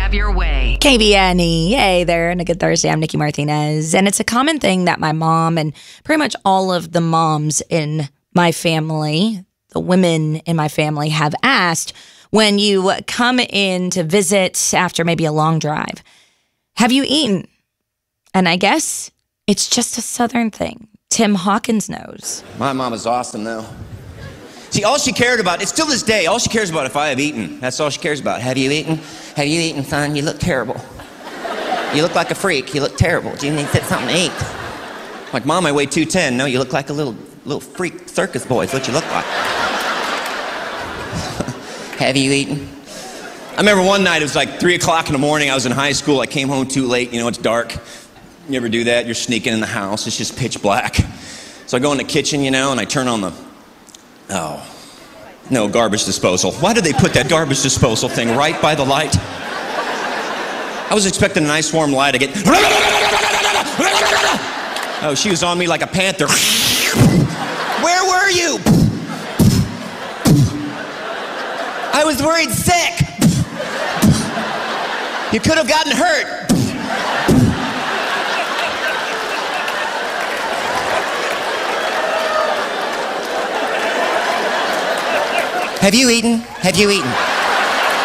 have your way. KBNE. Hey there, and a good Thursday. I'm Nikki Martinez. And it's a common thing that my mom and pretty much all of the moms in my family, the women in my family, have asked when you come in to visit after maybe a long drive. Have you eaten? And I guess it's just a Southern thing. Tim Hawkins knows. My mom is awesome, though. See, all she cared about, it's still this day, all she cares about if I have eaten. That's all she cares about. Have you eaten? Have you eaten, son? You look terrible. You look like a freak. You look terrible. Do you need something to eat? I'm like, Mom, I weigh 210. No, you look like a little freak circus boy. That's what you look like. Have you eaten? I remember one night, it was like 3 o'clock in the morning. I was in high school. I came home too late. You know, it's dark. You ever do that? You're sneaking in the house. It's just pitch black. So I go in the kitchen, you know, and I turn on the, garbage disposal. Why did they put that garbage disposal thing right by the light? I was expecting a nice warm light to get... Oh, she was on me like a panther. Where were you? I was worried sick. You could have gotten hurt. Have you eaten? Have you eaten?